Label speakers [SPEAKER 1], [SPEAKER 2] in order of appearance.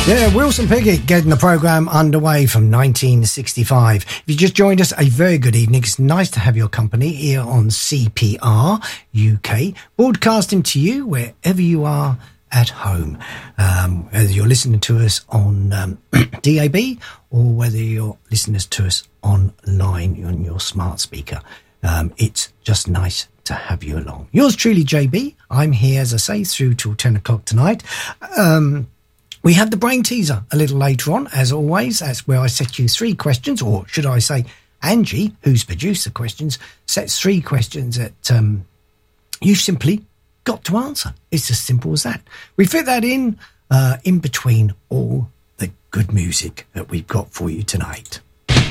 [SPEAKER 1] Yeah, Wilson Pickett getting the programme underway from 1965. If you just joined us, a very good evening. It's nice to have your company here on CPR UK, broadcasting to you wherever you are at home. Whether you're listening to us on DAB or whether you're listening to us online on your smart speaker. It's just nice to have you along. Yours truly, JB. I'm here, as I say, through till 10 o'clock tonight. We have the brain teaser a little later on, as always. That's where I set you three questions, or should I say Angie, who's produced the questions, sets three questions that you've simply got to answer. It's as simple as that. We fit that in between all the good music that we've got for you tonight.